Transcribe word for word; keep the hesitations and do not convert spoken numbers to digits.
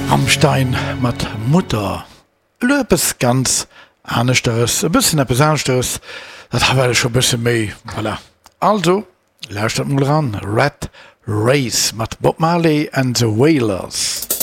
Rammstein mat Mutter Löpes ganz anestes e bisssen der bestes dat ha schon bisse méi voilà. Also lauscht dat mo ran Red Race mat Bob Marley and the Wailers.